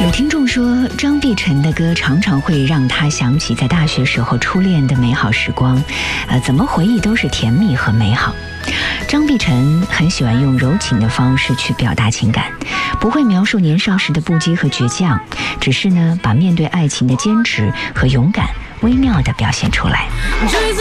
有听众说，张碧晨的歌常常会让他想起在大学时候初恋的美好时光，怎么回忆都是甜蜜和美好。张碧晨很喜欢用柔情的方式去表达情感，不会描述年少时的不羁和倔强，只是呢，把面对爱情的坚持和勇敢微妙地表现出来。